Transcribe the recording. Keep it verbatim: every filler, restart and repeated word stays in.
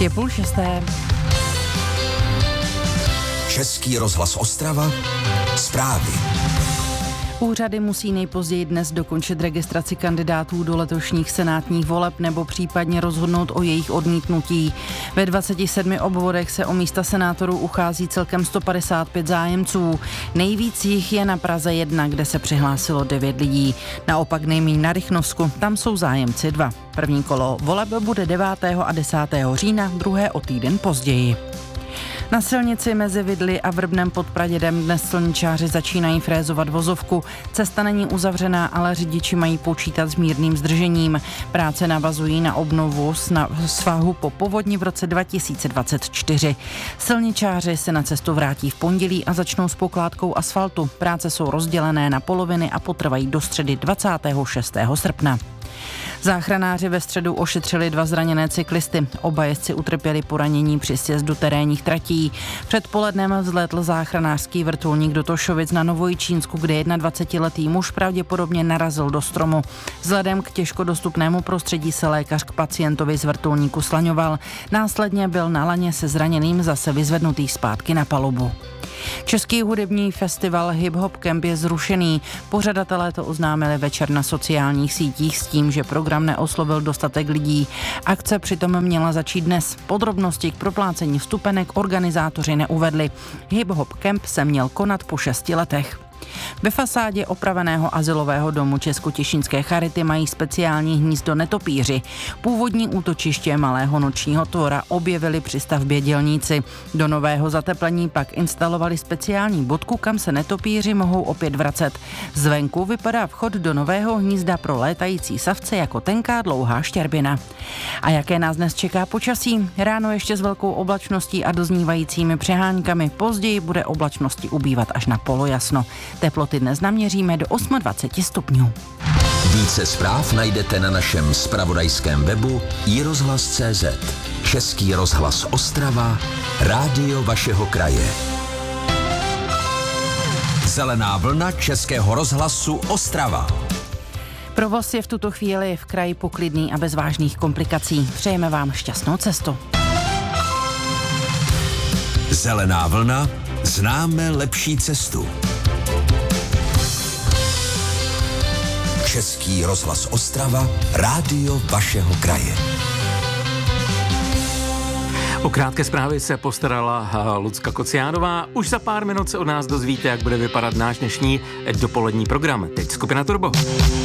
Je půl šesté. Český rozhlas Ostrava. Zprávy. Úřady musí nejpozději dnes dokončit registraci kandidátů do letošních senátních voleb nebo případně rozhodnout o jejich odmítnutí. Ve dvaceti sedmi obvodech se o místa senátorů uchází celkem sto padesát pět zájemců. Nejvíc jich je na Praze jedna, kde se přihlásilo devět lidí. Naopak nejméně na Rychnovsku, tam jsou zájemci dva. První kolo voleb bude devátého a desátého října, druhé o týden později. Na silnici mezi Vidly a Vrbnem pod Pradědem dnes silničáři začínají frézovat vozovku. Cesta není uzavřená, ale řidiči mají počítat s mírným zdržením. Práce navazují na obnovu svahu po povodni v roce dva tisíce dvacet čtyři. Silničáři se na cestu vrátí v pondělí a začnou s pokládkou asfaltu. Práce jsou rozdělené na poloviny a potrvají do středy dvacátého šestého srpna. Záchranáři ve středu ošetřili dva zraněné cyklisty. Oba jezdci utrpěli poranění při sjezdu terénních tratí. Předpolednem vzlétl záchranářský vrtulník do Tošovic na Novojičínsku, kde dvacetiletý muž pravděpodobně narazil do stromu. Vzhledem k těžko dostupnému prostředí se lékař k pacientovi z vrtulníku slaňoval. Následně byl na laně se zraněným zase vyzvednutý zpátky na palubu. Český hudební festival Hip Hop Camp je zrušený. Pořadatelé to oznámili večer na sociálních sítích s tím, že program neoslovil dostatek lidí. Akce přitom měla začít dnes. Podrobnosti k proplácení vstupenek organizátoři neuvedli. Hip Hop Camp se měl konat po šesti letech. Ve fasádě opraveného azylového domu Česko-Těšínské charity mají speciální hnízdo netopíři. Původní útočiště malého nočního tvora objevili při stavbě dělníci. Do nového zateplení pak instalovali speciální bodku, kam se netopíři mohou opět vracet. Zvenku vypadá vchod do nového hnízda pro létající savce jako tenká dlouhá štěrbina. A jaké nás dnes čeká počasí? Ráno ještě s velkou oblačností a doznívajícími přeháňkami. Později bude oblačnosti ubývat až na polojasno. Teploty dnes naměříme do dvacet osm stupňů. Více zpráv najdete na našem zpravodajském webu i rozhlas tečka cé zet. Český rozhlas Ostrava, rádio vašeho kraje. Zelená vlna Českého rozhlasu Ostrava. Provoz je v tuto chvíli v kraji poklidný a bez vážných komplikací. Přejeme vám šťastnou cestu. Zelená vlna, známe lepší cestu. Český rozhlas Ostrava, rádio vašeho kraje. O krátké zprávy se postarala Lucka Kociánová. Už za pár minut se od nás dozvíte, jak bude vypadat náš dnešní dopolední program. Teď skupina Turbo.